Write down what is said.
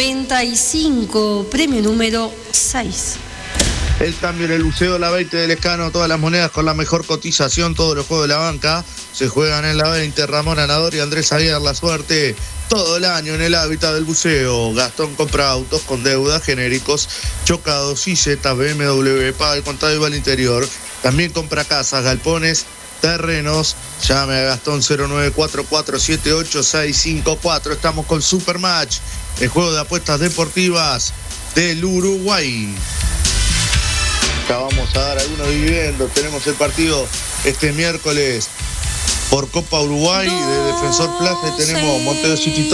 95, premio número 6. El cambio en el Buceo La 20 del Escano, todas las monedas con la mejor cotización, todos los juegos de la banca se juegan en la 20. Ramón Anador y Andrés Aguiar, la suerte todo el año en el hábitat del buceo. Gastón compra autos con deuda, genéricos, chocados, IZ, BMW, paga el contado y va al interior. También compra casas, galpones, terrenos. Llame a Gastón 0944788654. Estamos con Supermatch, el juego de apuestas deportivas del Uruguay. Ya vamos a dar algunos dividendos. Tenemos el partido este miércoles por Copa Uruguay de Defensor Plaza y tenemos Montevideo City